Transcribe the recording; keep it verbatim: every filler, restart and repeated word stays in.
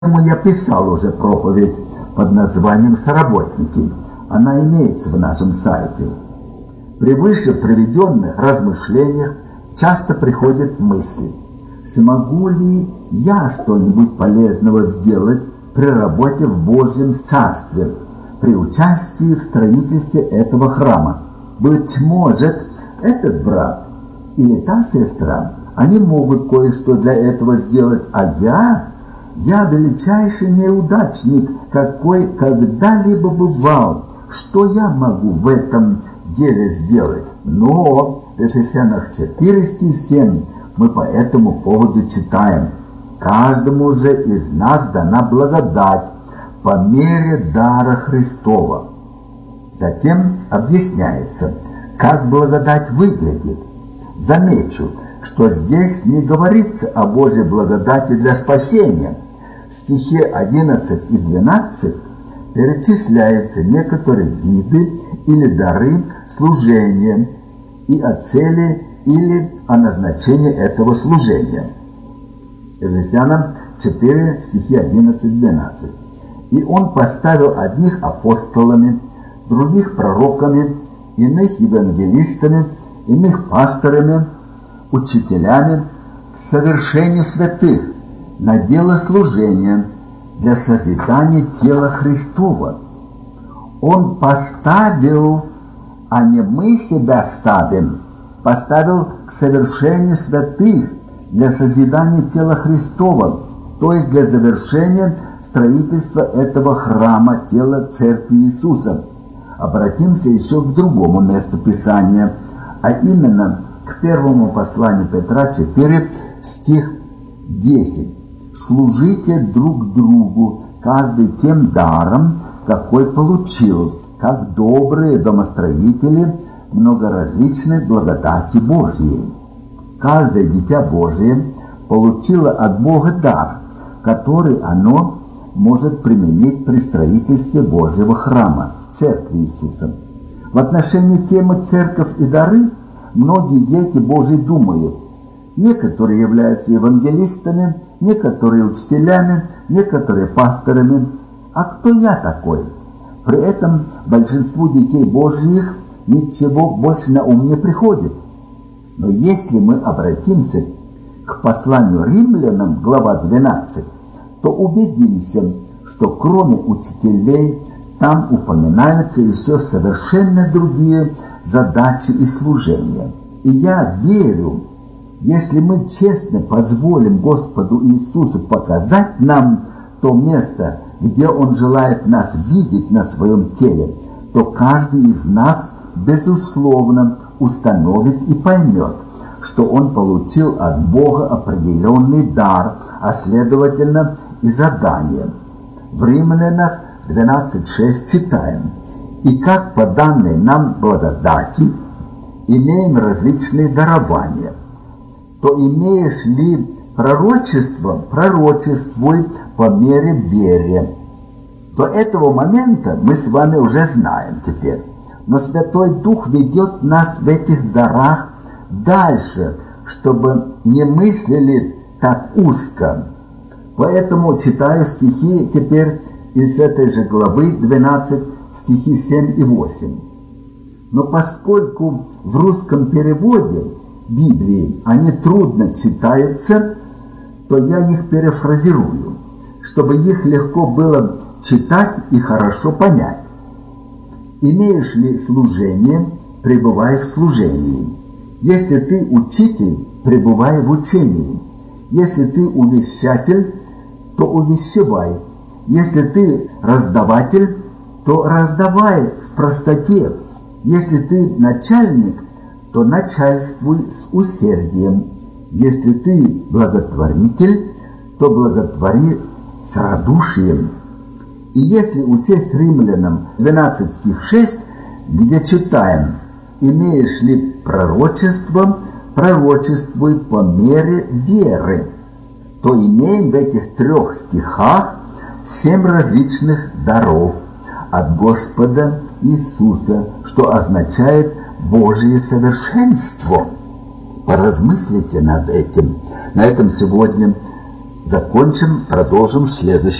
Я писал уже проповедь под названием «Соработники». Она имеется в нашем сайте. При выше приведенных размышлениях часто приходит мысль: смогу ли я что-нибудь полезного сделать при работе в Божьем Царстве, при участии в строительстве этого храма? Быть может, этот брат или та сестра, они могут кое-что для этого сделать, а я... Я величайший неудачник, какой когда-либо бывал. Что я могу в этом деле сделать? Но в Ефесянах четыре стих семь мы по этому поводу читаем: каждому же из нас дана благодать по мере дара Христова. Затем объясняется, как благодать выглядит. Замечу, что здесь не говорится о Божьей благодати для спасения. В стихе одиннадцать и двенадцать перечисляются некоторые виды или дары служения и о цели или о назначении этого служения. Ефесянам четыре, стихи одиннадцать-двенадцать. «И он поставил одних апостолами, других пророками, иных евангелистами, иных пасторами, учителями к совершению святых, на дело служения, для созидания тела Христова». Он поставил, а не мы себя ставим, поставил к совершению святых, для созидания тела Христова, то есть для завершения строительства этого храма, тела Церкви Иисуса. Обратимся еще к другому месту Писания, а именно к первому посланию Петра четыре, стих десять. «Служите друг другу, каждый тем даром, какой получил, как добрые домостроители многоразличной благодати Божьей». Каждое дитя Божие получило от Бога дар, который оно может применить при строительстве Божьего храма, Церкви Иисуса. В отношении темы «Церковь и дары» многие дети Божьи думают: некоторые являются евангелистами, некоторые учителями, некоторые пасторами. А кто я такой? При этом большинству детей Божьих ничего больше на ум не приходит. Но если мы обратимся к посланию римлянам, глава двенадцать, то убедимся, что кроме учителей там упоминаются еще совершенно другие задачи и служения. И я верю, если мы честно позволим Господу Иисусу показать нам то место, где Он желает нас видеть на своем теле, то каждый из нас, безусловно, установит и поймет, что он получил от Бога определенный дар, а следовательно и задание. В Римлянах двенадцать шесть читаем: «И как по данной нам благодати имеем различные дарования, то имеешь ли пророчество, пророчествуй по мере веры». До этого момента мы с вами уже знаем теперь. Но Святой Дух ведет нас в этих дарах дальше, чтобы не мыслили так узко. Поэтому читаю стихи теперь из этой же главы двенадцать, стихи семь и восемь. Но поскольку в русском переводе Библии они трудно читаются, то я их перефразирую, чтобы их легко было читать и хорошо понять. «Имеешь ли служение, пребывай в служении. Если ты учитель, пребывай в учении. Если ты увещатель, то увещевай. Если ты раздаватель, то раздавай в простоте. Если ты начальник, то начальствуй с усердием. Если ты благотворитель, то благотвори с радушием». И если учесть Римлянам двенадцать стих шесть, где читаем: «Имеешь ли пророчество, пророчествуй по мере веры», то имеем в этих трех стихах семь различных даров от Господа Иисуса, что означает Божие совершенство. Поразмыслите над этим. На этом сегодня закончим, продолжим в следующем.